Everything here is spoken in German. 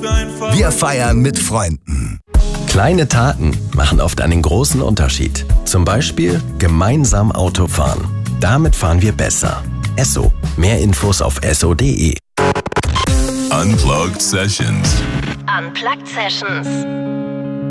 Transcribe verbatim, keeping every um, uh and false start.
Wir feiern mit Freunden. Kleine Taten machen oft einen großen Unterschied. Zum Beispiel gemeinsam Auto fahren. Damit fahren wir besser. Esso. Mehr Infos auf esso punkt de. Unplugged Sessions. Unplugged Sessions.